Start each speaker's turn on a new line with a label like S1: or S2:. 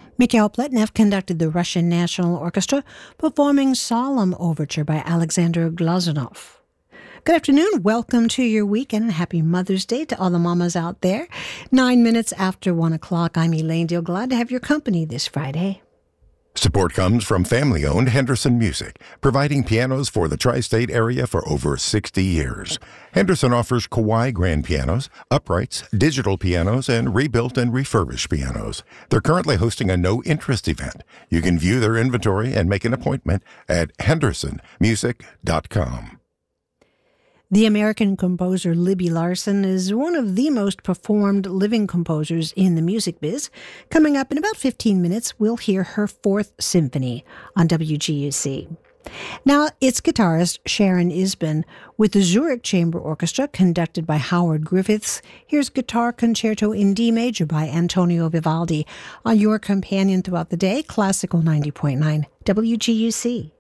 S1: Mikhail Pletnev conducted the Russian National Orchestra, performing Solemn Overture by Alexander Glazunov. Good afternoon. Welcome to your weekend and happy Mother's Day to all the mamas out there. 9 minutes after 1 o'clock, I'm Elaine Deal. Glad to have your company this Friday.
S2: Support comes from family-owned Henderson Music, providing pianos for the tri-state area for over 60 years. Henderson offers Kawai grand pianos, uprights, digital pianos, and rebuilt and refurbished pianos. They're currently hosting a no-interest event. You can view their inventory and make an appointment at hendersonmusic.com.
S1: The American composer Libby Larsen is one of the most performed living composers in the music biz. Coming up in about 15 minutes, we'll hear her fourth symphony on WGUC. Now, it's guitarist Sharon Isbin with the Zurich Chamber Orchestra, conducted by Howard Griffiths. Here's Guitar Concerto in D Major by Antonio Vivaldi on your companion throughout the day, Classical 90.9 WGUC.